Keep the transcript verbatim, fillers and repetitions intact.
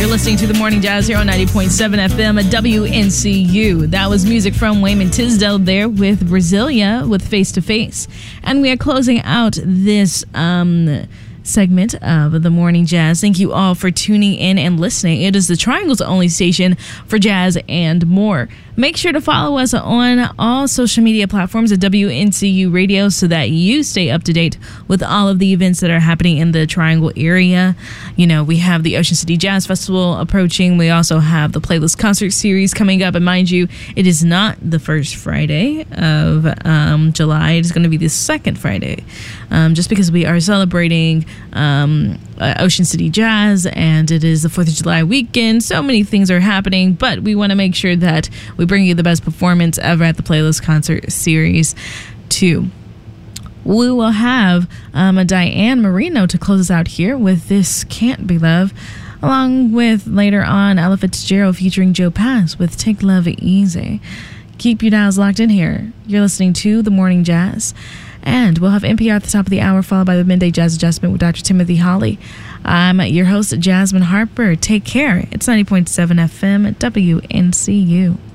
listening to The Morning Jazz here on ninety point seven F M at W N C U. That was music from Wayman Tisdale there with Brasilia with Face to Face. And we are closing out this um, segment of The Morning Jazz. Thank you all for tuning in and listening. It is the Triangle's only station for jazz and more. Make sure to follow us on all social media platforms at W N C U Radio so that you stay up to date with all of the events that are happening in the Triangle area. You know, we have the Ocean City Jazz Festival approaching. We also have the Playlist Concert Series coming up. And mind you, it is not the first Friday of um, July. It is going to be the second Friday, um, just because we are celebrating um, uh, Ocean City Jazz and it is the fourth of July weekend. So many things are happening, but we want to make sure that we bring you the best performance ever at the Playlist Concert Series too. We will have um, a Diane Marino to close us out here with This Can't Be Love, along with later on Ella Fitzgerald featuring Joe Pass with Take Love Easy. Keep your dials locked in here. You're listening to The Morning Jazz, and we'll have N P R at the top of the hour, followed by the Midday Jazz Adjustment with Doctor Timothy Hawley. I'm your host, Jasmine Harper. Take care. It's ninety point seven F M at W N C U.